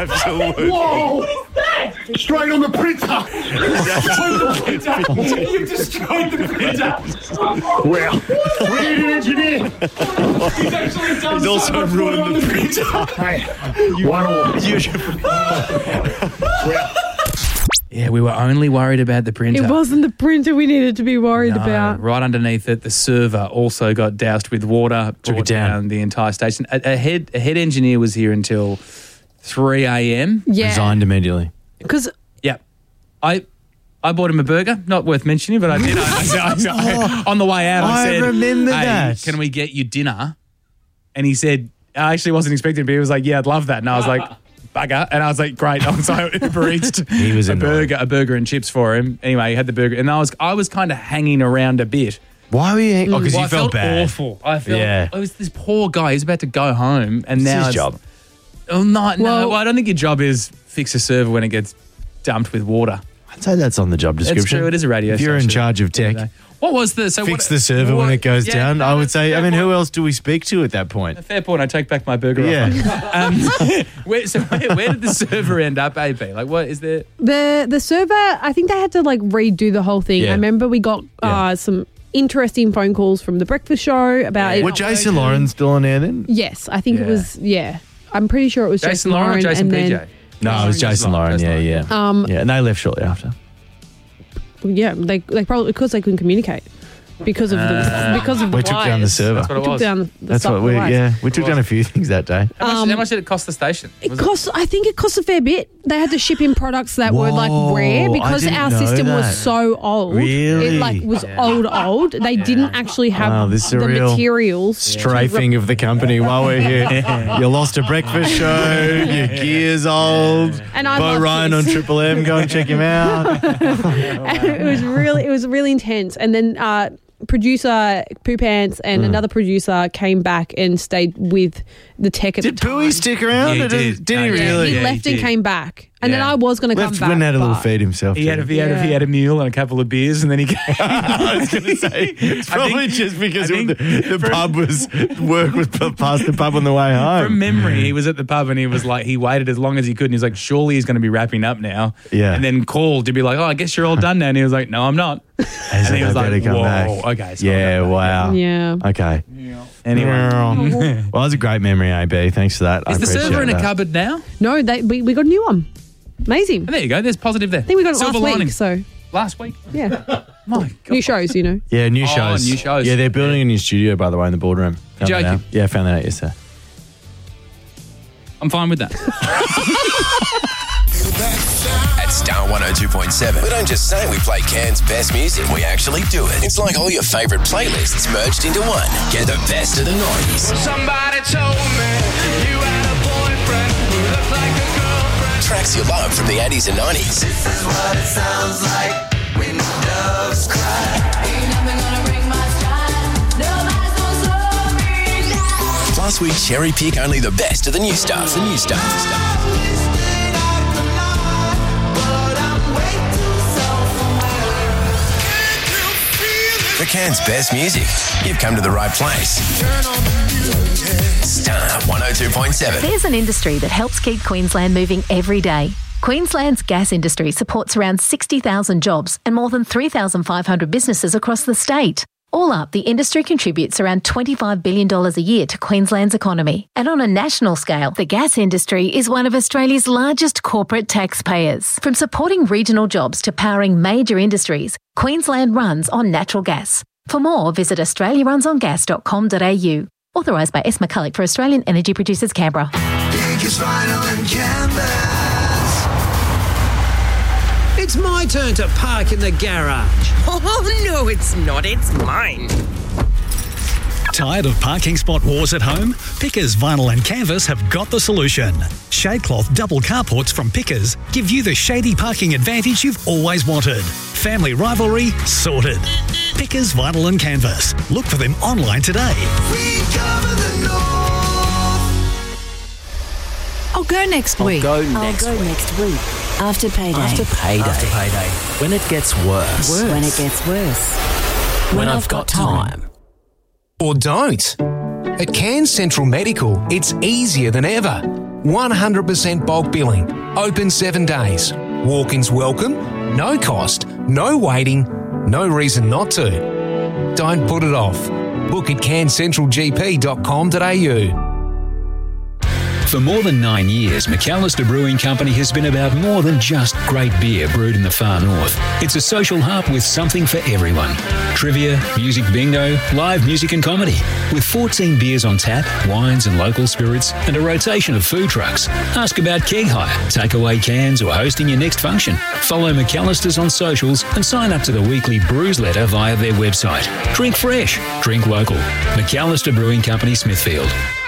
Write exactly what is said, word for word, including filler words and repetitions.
Absolutely. Whoa! Straight on the printer. You've destroyed the printer. Well, we need an engineer. He's actually done He's also so much ruined on the the printer. Hey, one all. You should- Yeah, we were only worried about the printer. It wasn't the printer we needed to be worried No, about. right underneath it, the server also got doused with water. Took it brought down. the entire station. A, a head a head engineer was here until three a.m. Yeah. Resigned immediately. Because Yeah, I I bought him a burger. Not worth mentioning, but I did. I, I, I, I, on the way out, I, I said, remember "Hey, that. can we get you dinner?" And he said, "I actually wasn't expecting it, but he was like, yeah, I'd love that." And I was like, bugger. And I was like, great. And so I Uber Eats'd He was a annoyed. burger, a burger and chips for him. Anyway, he had the burger, and I was I was kind of hanging around a bit. Why were you? Oh, because Well, you I felt, bad. awful. I felt Yeah. it was this poor guy. He's about to go home, and It's now his it's, job. Oh no, no. Well- well, I don't think your job is fix a server when it gets dumped with water. I'd say that's on the job description. That's true. It is a radio If you're in station. charge of tech, What was the so fix what, the server when what- it goes yeah, down. no, I would that's say, a I fair mean, who point. else do we speak to at that point? Fair point. I take back my burger Yeah. offer. Um, where, so where, where did the server end up, A P? Like, what is there? the the server, I think they had to like redo the whole thing. Yeah. I remember we got Yeah. uh, some interesting phone calls from the breakfast show about it. Were not Jason working. Lauren still on air then? Yes, I think Yeah. it was. Yeah, I'm pretty sure it was Jason Jason, Lauren or Lauren Jason and P J? then No, it was Jason Lauren. Jason Yeah, Lauren. yeah. Um, yeah, and they left shortly after. yeah, they they probably because they couldn't communicate because of the because of the We took down the wires. server. That's what it We took was. down the That's stuff what with we, wires. yeah, we took down a few things that day. How much, Um, how much did it cost the station? It Was cost. I think it cost a fair bit. They had to ship in products that were like Whoa, rare I because didn't our know system that. was so old. Really? It like was old, old. They didn't actually have Wow, this is a the real materials. Strafing of the company while we're here. You lost a breakfast show. Your gear's old. And I Bo love Ryan this. on Triple M. Go and check him out. it was really, it was really intense. And then uh, producer Poo Pants and Mm. another producer came back and stayed with the tech at Did the time. Pooey stick around? Yeah, he Or did, did. did he No, yeah, really? He Yeah, left he and did. came back, and then Yeah. I was going to come Left back. when had a little but- feed himself. He had, a, too. he, had a, he Yeah. had a mule and a couple of beers, and then he came. I was going to say, it's I probably think- just because I the, think the from- pub was, work was p- past the pub on the way home. From memory, he was at the pub and he was like, he waited as long as he could, and he's like, surely he's going to be wrapping up now. Yeah. And then called to be like, oh, I guess you're all done now. And he was like, no, I'm not. He's And like, he was I better like, come whoa, back. okay. So yeah, I'll go back. wow. Yeah. Okay. Anyway. Well, that was a great memory, A B. Thanks for that. I Is the appreciate server in a that. cupboard now? No, they, we, we got a new one. Amazing. There you go. There's positive there. I think we got it Silver last lining. week. So Last week. yeah, My God. new shows. You know. Yeah, new Oh, shows. new shows. Yeah, they're building a new studio, by the way, in the boardroom. Found Joking. that out. Yeah, found that out yesterday. I'm fine with that. At Star one oh two point seven, we don't just say we play Cairns' best music, we actually do it. It's like all your favourite playlists merged into one. Get the best of the nineties. Somebody told me you had a boyfriend who looked like a girlfriend. Tracks you love from the eighties and nineties. This is what it sounds like when doves cry. Ain't nothing gonna break my stride. Nobody's gonna slow me down. Plus, we cherry pick only the best of the new stuff. The new stuff. I'm listening out the line, but I'm way too self-aware. Can't you feel it? For Cairns' best music, you've come to the right place. Turn on the music. Star one oh two point seven. There's an industry that helps keep Queensland moving every day. Queensland's gas industry supports around sixty thousand jobs and more than three thousand five hundred businesses across the state. All up, the industry contributes around twenty-five billion dollars a year to Queensland's economy. And on a national scale, the gas industry is one of Australia's largest corporate taxpayers. From supporting regional jobs to powering major industries, Queensland runs on natural gas. For more, visit australia runs on gas dot com dot a u. Authorised by S. McCulloch for Australian Energy Producers, Canberra. Biggest vinyl and canvas. It's my turn to park in the garage. Oh, no, it's not. It's mine. Tired of parking spot wars at home? Pickers Vinyl and Canvas have got the solution. Shadecloth double carports from Pickers give you the shady parking advantage you've always wanted. Family rivalry sorted. Pickers Vinyl and Canvas. Look for them online today. We cover the north. I'll go next week. Go next I'll go week. next week. After payday. After payday. After payday. When it gets worse. Worse. When it gets worse. When, When I've, I've got, got time. time. Or don't. At Cairns Central Medical, it's easier than ever. one hundred percent bulk billing. Open seven days. Walk-ins welcome. No cost. No waiting. No reason not to. Don't put it off. Book at can central g p dot com dot a u. For more than nine years, McAllister Brewing Company has been about more than just great beer brewed in the far north. It's a social hub with something for everyone. Trivia, music bingo, live music and comedy. With fourteen beers on tap, wines and local spirits, and a rotation of food trucks. Ask about keg hire, takeaway cans, or hosting your next function. Follow McAllister's on socials and sign up to the weekly brews letter via their website. Drink fresh, drink local. McAllister Brewing Company, Smithfield.